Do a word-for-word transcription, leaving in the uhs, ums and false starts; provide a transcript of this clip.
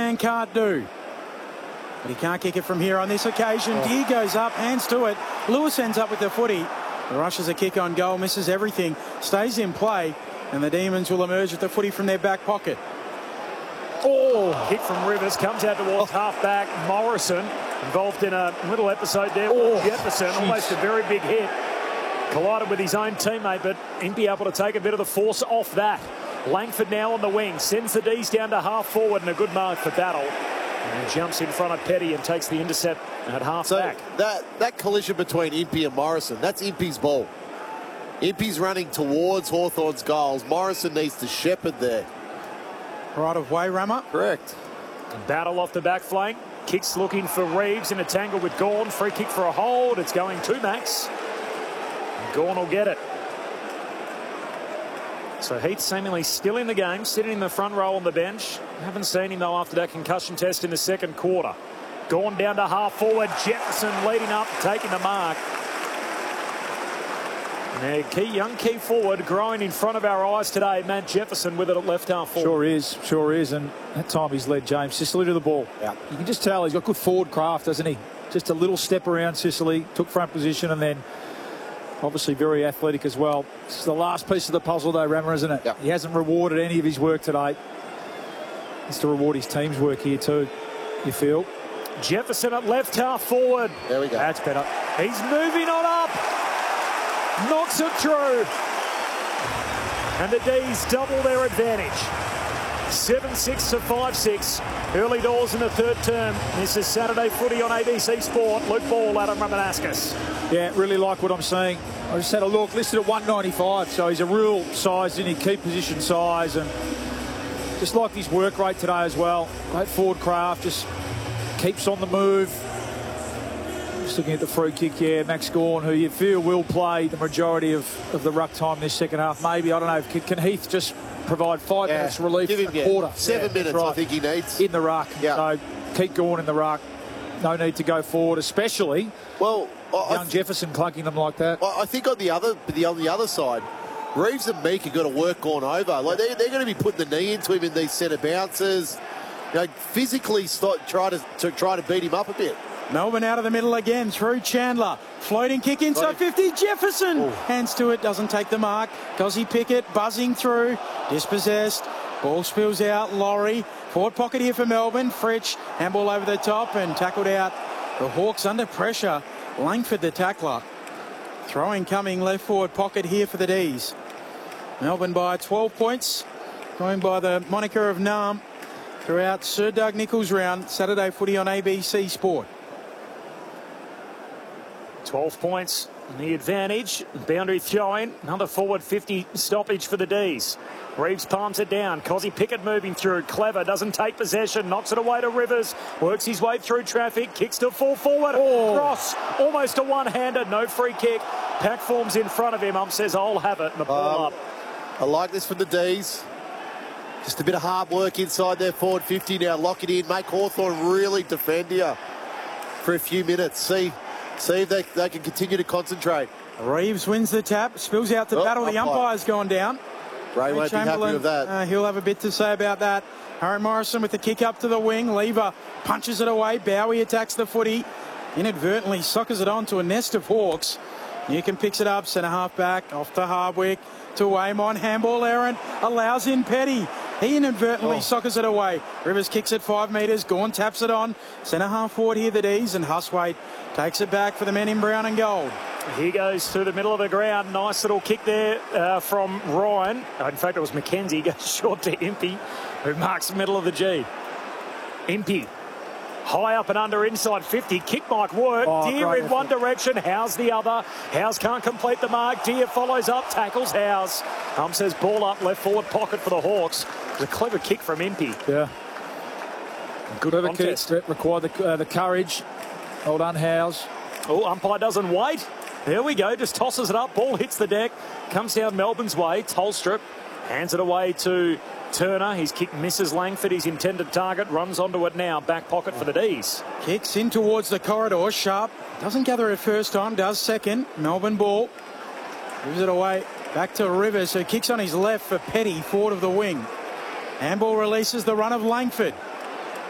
man can't do. But he can't kick it from here on this occasion. Oh. Deer goes up, hands to it. Lewis ends up with the footy. Rushes a kick on goal, misses everything, stays in play, and the Demons will emerge with the footy from their back pocket. Oh, hit from Rivers, comes out towards oh. half-back. Morrison involved in a little episode there with oh, Jefferson, geez. almost a very big hit. Collided with his own teammate, but Impey able to take a bit of the force off that. Langford now on the wing, sends the D's down to half forward, and a good mark for Battle. And jumps in front of Petty and takes the intercept at half so back. That, that collision between Impey and Morrison, that's Impey's ball. Impey's running towards Hawthorn's goals. Morrison needs to shepherd there. Right of way, Rammer. Correct. Battle off the back flank. Kicks looking for Reeves in a tangle with Gawn. Free kick for a hold. It's going to Max. And Gawn will get it. So Heath seemingly still in the game, sitting in the front row on the bench. Haven't seen him though after that concussion test in the second quarter. Gone down to half forward. Jefferson leading up, taking the mark. Now, key young key forward growing in front of our eyes today. Matt Jefferson with it at left half forward. Sure is, sure is, and that time he's led James Sicily to the ball. Yeah. You can just tell he's got good forward craft, doesn't he? Just a little step around Sicily, took front position, and then obviously very athletic as well. It's the last piece of the puzzle though, Rammer, isn't it? Yeah. He hasn't rewarded any of his work today. Has to reward his team's work here too, you feel. Jefferson at left half forward. There we go. That's better. He's moving on up. Knocks it through. And the D's double their advantage. seven six to five six. Early doors in the third term. This is Saturday footy on A B C Sport. Luke Ball, Adam Ramanauskas. Yeah, really like what I'm seeing. I just had a look, listed at one ninety-five, so he's a real size, isn't he? Key position size, and just like his work rate today as well. Great forward craft, just keeps on the move. Just looking at the free kick, yeah, Max Gawn, who you feel will play the majority of, of the ruck time this second half. Maybe, I don't know, can, can Heath just provide five yeah. minutes relief Give him, a yeah. quarter? Seven yeah, minutes, right. I think he needs. In the ruck. Yeah. So keep Gawn in the ruck. No need to go forward, especially well, I, young Jefferson clunking them like that. I think on the other, the, on the other side, Reeves and Meek have got to work Gawn over. Like they're, they're going to be putting the knee into him in these centre bounces. You know, physically start, try to, to try to beat him up a bit. Melbourne out of the middle again through Chandler. Floating kick inside fifty. Jefferson Ooh. hands to it, doesn't take the mark. Gozzy Pickett buzzing through, dispossessed. Ball spills out. Laurie forward pocket here for Melbourne. Fritsch handball over the top and tackled out. The Hawks under pressure. Langford the tackler. Throwing coming left forward pocket here for the D's. Melbourne by twelve points, going by the moniker of Nam throughout Sir Doug Nicholls round. Saturday footy on A B C Sport. twelve points, the advantage. Boundary throwing, another forward fifty stoppage for the D's. Reeves palms it down. Cozzy Pickett moving through. Clever, doesn't take possession, knocks it away to Rivers. Works his way through traffic, kicks to full forward. Oh. Cross, almost a one-hander, no free kick. Pack forms in front of him. Ump says, I'll have it. And the ball um, up. I like this from the D's. Just a bit of hard work inside their forward fifty now. Lock it in, make Hawthorn really defend here for a few minutes. See, see if they, they can continue to concentrate. Reeves wins the tap, spills out to oh, Battle. The umpire's gone down. Ray won't be happy with that. Uh, he'll have a bit to say about that. Aaron Morrison with the kick up to the wing. Lever punches it away. Bowie attacks the footy. Inadvertently soccers it on to a nest of Hawks. Newcomb picks it up. Centre half back. Off to Hardwick. To Waymon. Handball errant. Allows in Petty. He inadvertently oh. soccers it away. Rivers kicks it five metres. Gawn taps it on. Centre half forward here the D's. And Huswaite takes it back for the men in brown and gold. He goes through the middle of the ground. Nice little kick there uh, from Ryan. In fact, it was McKenzie. Goes short to Impey, who marks the middle of the G. Impey, high up and under inside fifty. Kick might work. Oh, Deer in one direction. Howes the other. Howes can't complete the mark. Deer follows up. Tackles Howes. Um says ball up left forward pocket for the Hawks. It was a clever kick from Impey. Yeah. Good Clever contest. kick. Required the, uh, the courage. Well done, Howes. Oh, umpire doesn't wait. There we go, just tosses it up, ball hits the deck, comes down Melbourne's way, Tolstrup hands it away to Turner, his kick misses Langford, his intended target, runs onto it now, back pocket for the D's. Kicks in towards the corridor, Sharp, doesn't gather it first time, does second, Melbourne ball, moves it away, back to Rivers, who kicks on his left for Petty, forward of the wing. Handball releases the run of Langford.